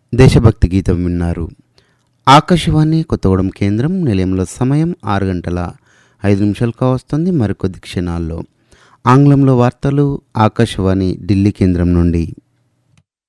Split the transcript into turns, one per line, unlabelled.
దేశభక్తి గీతం విన్నారు. ఆకాశవాణి కొత్తగూడెం కేంద్రం నిలయంలో సమయం 6:05 కావస్తుంది. మరికొద్ది క్షణాల్లో ఆంగ్లంలో వార్తలు ఆకాశవాణి ఢిల్లీ కేంద్రం నుండి.